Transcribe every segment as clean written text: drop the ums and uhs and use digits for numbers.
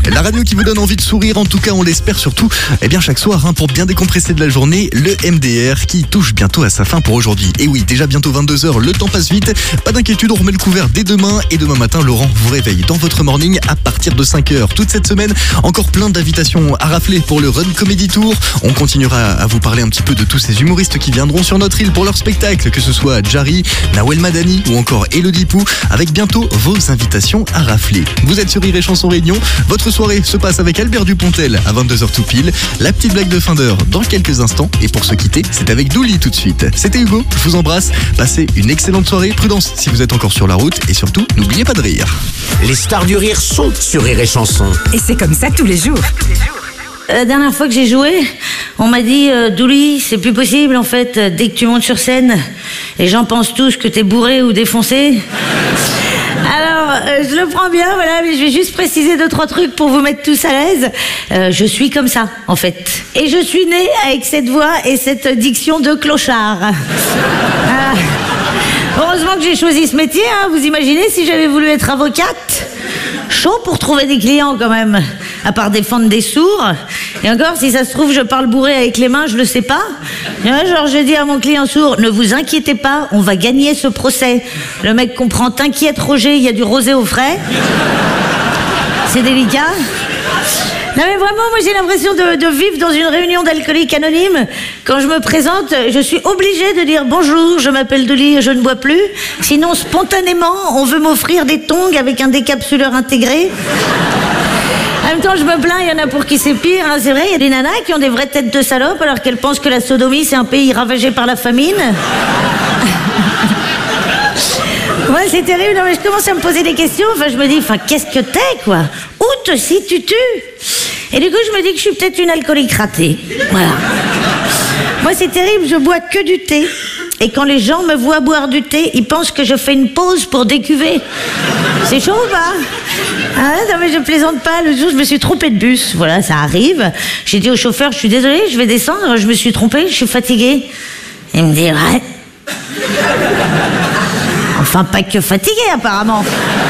La radio qui vous donne envie de sourire, en tout cas on l'espère surtout, chaque soir, pour bien décompresser de la journée, le MDR qui touche bientôt à sa fin pour aujourd'hui. Et oui, déjà bientôt 22h, le temps passe vite. Pas d'inquiétude, on remet le couvert dès demain. Et demain matin, Laurent vous réveille dans votre morning à partir de 5h. Toute cette semaine, encore plein d'invitations à rafler pour le Run Comedy Tour. On continuera à vous parler un petit peu de tous ces humoristes qui viendront sur notre île pour leur spectacle, que ce soit Jarry, Nawel Madani ou encore Elodie Pou, avec bientôt vos invitations à rafler. Vous êtes sur Rire et Chanson Réunion. Votre soirée se passe avec Albert Dupontel à 22h tout pile. La petite blague de fin d'heure dans quelques instants. Et pour se quitter, c'est avec Douli tout de suite. C'était Hugo, je vous embrasse. Passez une excellente soirée. Prudence si vous êtes encore sur la route. Et surtout, n'oubliez pas de rire. Les stars du rire sont sur Rire et Chanson. Et c'est comme ça tous les jours. La dernière fois que j'ai joué, on m'a dit Douli, c'est plus possible en fait, dès que tu montes sur scène, les gens pensent tous que t'es bourré ou défoncé. Alors, je le prends bien, voilà, mais je vais juste préciser 2-3 trucs pour vous mettre tous à l'aise. Je suis comme ça, en fait. Et je suis née avec cette voix et cette diction de clochard. Heureusement que j'ai choisi ce métier, vous imaginez si j'avais voulu être avocate ? Chaud pour trouver des clients quand même, à part défendre des sourds. Et encore, si ça se trouve, je parle bourré avec les mains, je le sais pas. Genre, je dis à mon client sourd, ne vous inquiétez pas, on va gagner ce procès. Le mec comprend, t'inquiète Roger, il y a du rosé au frais. C'est délicat. Non mais vraiment, moi j'ai l'impression de vivre dans une réunion d'alcooliques anonymes. Quand je me présente, je suis obligée de dire bonjour, je m'appelle Douli et je ne bois plus. Sinon, spontanément, on veut m'offrir des tongs avec un décapsuleur intégré. En même temps, je me plains, il y en a pour qui c'est pire. C'est vrai, il y a des nanas qui ont des vraies têtes de salopes alors qu'elles pensent que la sodomie c'est un pays ravagé par la famine. Ouais, c'est terrible, non, mais je commence à me poser des questions. Je me dis, qu'est-ce que t'es, quoi? Où te situes-tu? Et du coup, je me dis que je suis peut-être une alcoolique ratée. Voilà. Moi, c'est terrible, je bois que du thé. Et quand les gens me voient boire du thé, ils pensent que je fais une pause pour décuver. C'est chaud ou pas? Non, mais je plaisante pas. Le jour, je me suis trompée de bus. Voilà, ça arrive. J'ai dit au chauffeur, je suis désolée, je vais descendre. Je me suis trompée, je suis fatiguée. Il me dit, ouais. Enfin, pas que fatigué, apparemment.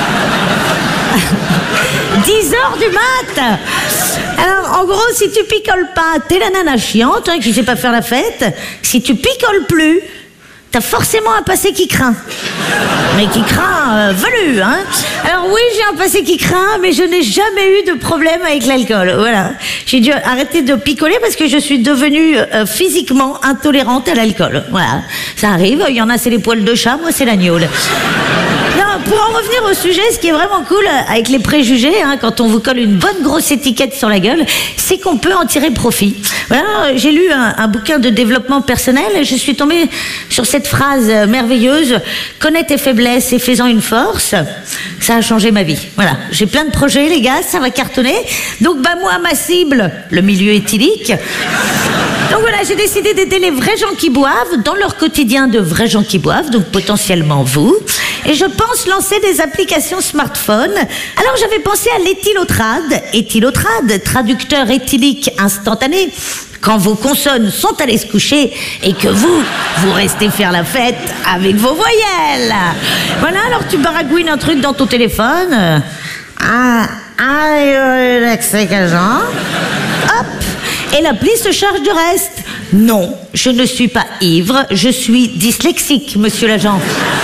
10h du mat. Alors, en gros, si tu picoles pas, t'es la nana chiante, qui sait pas faire la fête. Si tu picoles plus, t'as forcément un passé qui craint. Mais qui craint velu, Alors oui, j'ai un passé qui craint, mais je n'ai jamais eu de problème avec l'alcool. Voilà. J'ai dû arrêter de picoler parce que je suis devenue physiquement intolérante à l'alcool. Voilà. Ça arrive, il y en a c'est les poils de chat, moi c'est la gnôle. Non, pour en revenir au sujet, ce qui est vraiment cool avec les préjugés, quand on vous colle une bonne grosse étiquette sur la gueule, c'est qu'on peut en tirer profit. Voilà, j'ai lu un bouquin de développement personnel et je suis tombée sur cette phrase merveilleuse: connais tes faiblesses et fais-en une force. Ça a changé ma vie. Voilà, j'ai plein de projets, les gars, ça va cartonner. Donc, moi, ma cible, le milieu éthylique. Donc voilà, j'ai décidé d'aider les vrais gens qui boivent dans leur quotidien de vrais gens qui boivent, donc potentiellement vous. Et je pense lancer des applications smartphone. Alors j'avais pensé à l'éthylotrade. Éthylotrade, traducteur éthylique instantané. Quand vos consonnes sont allées se coucher et que vous restez faire la fête avec vos voyelles. Voilà, alors tu baragouines un truc dans ton téléphone. Hop, et l'appli se charge du reste. Non, je ne suis pas ivre, je suis dyslexique, monsieur l'agent.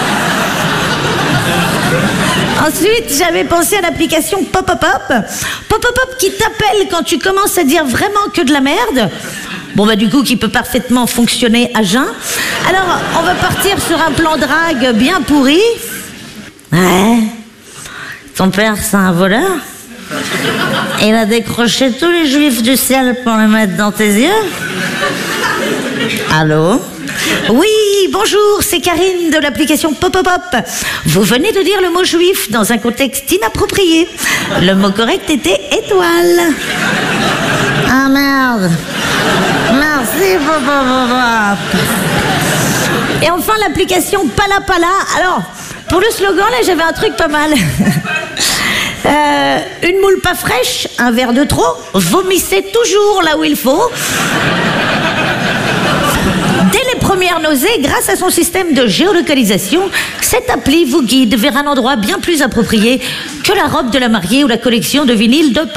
Ensuite, j'avais pensé à l'application Pop-Up-Up. Pop-Up-Up qui t'appelle quand tu commences à dire vraiment que de la merde. Du coup, qui peut parfaitement fonctionner à jeun. Alors, on va partir sur un plan drague bien pourri. Ouais. Ton père, c'est un voleur. Il a décroché tous les juifs du ciel pour les mettre dans tes yeux. Allô? Oui, bonjour, c'est Karine de l'application Pop-Up-Up. Vous venez de dire le mot juif dans un contexte inapproprié. Le mot correct était étoile. Ah merde. Merci Pop-Up-Up. Et enfin l'application Pala-Pala. Alors, pour le slogan, là, j'avais un truc pas mal. Une moule pas fraîche, un verre de trop, vomissez toujours là où il faut. Dès les premières nausées, grâce à son système de géolocalisation, cette appli vous guide vers un endroit bien plus approprié que la robe de la mariée ou la collection de vinyles de